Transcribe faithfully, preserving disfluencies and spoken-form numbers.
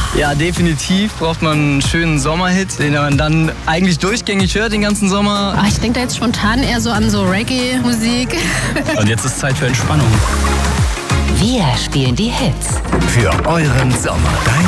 Ja, definitiv braucht man einen schönen Sommerhit, den man dann eigentlich durchgängig hört den ganzen Sommer. Ach, ich denke da jetzt spontan eher so an so Reggae-Musik. Und jetzt ist Zeit für Entspannung. Wir spielen die Hits für euren Sommer. Dein